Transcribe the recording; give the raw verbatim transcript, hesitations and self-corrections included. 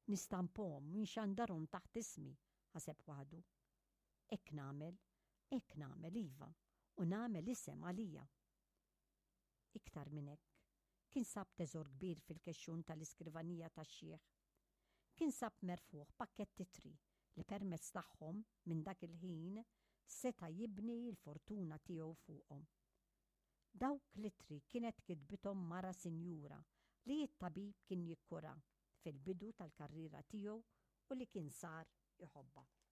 nistampom minn xandarum taħt ismi, ħaseb waħdu. Ek namel, ek namel iva, u namel isem għalija. Iktar minn hekk, kien sab teżor kbir fil-kexxun tal-iskrivanija tax-xieħ. Kien sab merfuħ pakket titri li permezz tagħhom minn dak il-ħin seta' jibni l-fortuna tiegħu fuqhom. Dawk litri kienet kitbithom mara sinjura li t-tabib kien jikkura fil-bidu tal-karriera tiegħu u li kien sar iħobba.